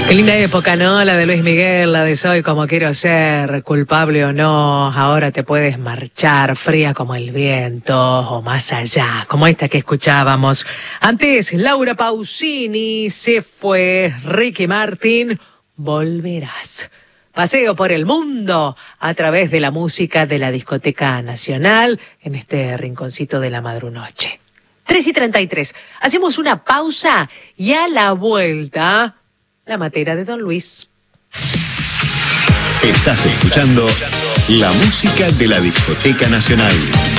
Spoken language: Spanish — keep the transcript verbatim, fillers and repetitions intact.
Qué linda época, ¿no? La de Luis Miguel, la de Soy como quiero ser, culpable o no, ahora te puedes marchar, fría como el viento, o más allá, como esta que escuchábamos. Antes, Laura Pausini, se fue, Ricky Martin, volverás. Paseo por el mundo a través de la música de la Discoteca Nacional en este rinconcito de la madrunoche. tres y treinta y tres. Hacemos una pausa y a la vuelta, la matera de Don Luis. Estás escuchando la música de la Discoteca Nacional.